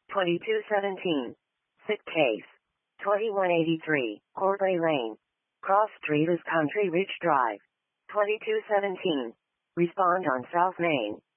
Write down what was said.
2217. Sit case. 2183, Corbray Lane. Cross Street is Country Ridge Drive. 2217. Respond on South Main.